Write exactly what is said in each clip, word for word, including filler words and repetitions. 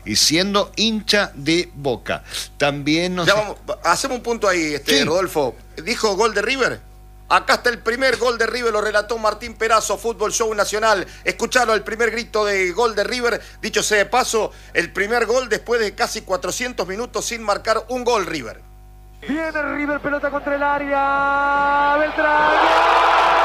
y siendo hincha de Boca. También nos... Ya vamos, hacemos un punto ahí, este, sí. Rodolfo. ¿Dijo gol de River? Acá está el primer gol de River, lo relató Martín Perazo, Fútbol Show Nacional. Escucharon el primer grito de gol de River. Dicho sea de paso, el primer gol después de casi cuatrocientos minutos sin marcar un gol River. Viene River, pelota contra el área. Beltrán.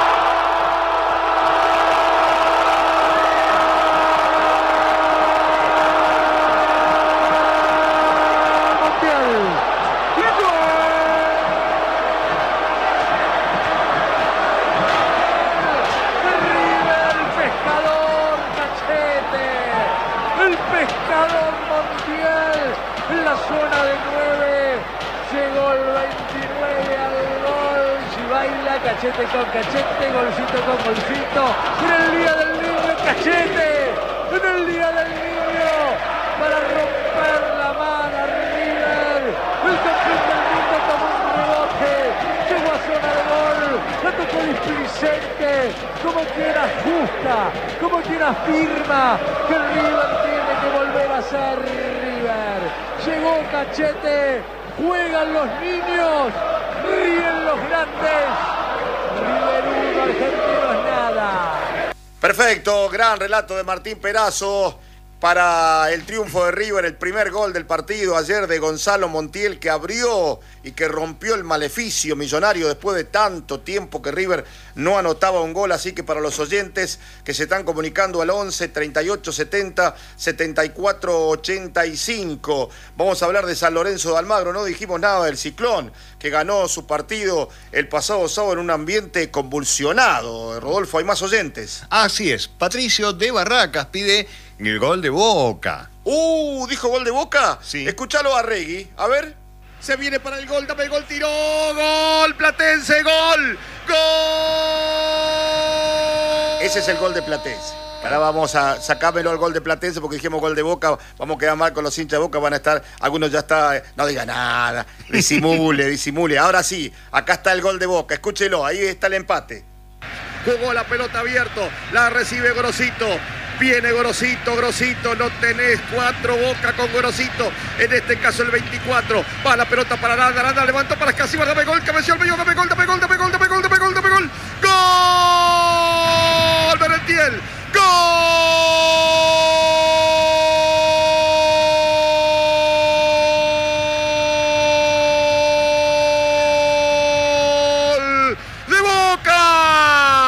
Cachete con Cachete, golcito con golcito, en el día del niño Cachete, en el día del niño, para romper la mano a River, el campeón del mundo tomó un rebote, llegó a zona de gol, la tocó displicente, como quien ajusta, como quien afirma que River tiene que volver a ser River, llegó Cachete, juegan los niños, ríen los grandes. River uno, Argentinos nada. Perfecto, gran relato de Martín Perazo para el triunfo de River, el primer gol del partido ayer de Gonzalo Montiel, que abrió y que rompió el maleficio millonario después de tanto tiempo que River no anotaba un gol. Así que para los oyentes que se están comunicando al once, treinta y ocho, setenta, setenta y cuatro, ochenta y cinco, vamos a hablar de San Lorenzo de Almagro. No dijimos nada del Ciclón, que ganó su partido el pasado sábado en un ambiente convulsionado. Rodolfo, hay más oyentes. Así es, Patricio de Barracas pide el gol de Boca. Uh, ¿dijo gol de Boca? Sí. Escuchalo a Regui, a ver. Se viene para el gol, dame el gol, tiró, gol, Platense, gol, gol. Ese es el gol de Platense. Ahora vamos a sacármelo al gol de Platense porque dijimos gol de Boca, vamos a quedar mal con los hinchas de Boca, van a estar, algunos ya está, no diga nada, disimule, disimule. Ahora sí, acá está el gol de Boca, escúchelo, ahí está el empate. Jugó la pelota abierto, la recibe Gorosito. Viene Gorosito, Gorosito, no tenés cuatro, Boca con Gorosito, en este caso el veinticuatro, va la pelota para Aranda, Aranda levantó para Escasíbar, dame gol, cabeció al medio, dame gol, dame gol, dame gol, dame gol, dame gol, dame gol, dame gol, gol, Merentiel,